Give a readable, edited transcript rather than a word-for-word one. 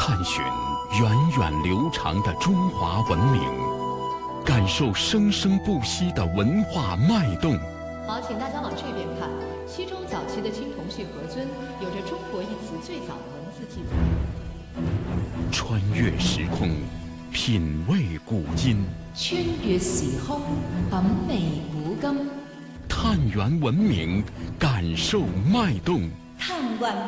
探寻源远流长的中华文明，感受生生不息的文化脉动。 好，请大家往这边看。西周早期的青铜器盒尊有着“中国”一词最早的文字记载。 穿越时空，品味古今。 穿越时空，品味古今。 探源文明，感受脉动。 探源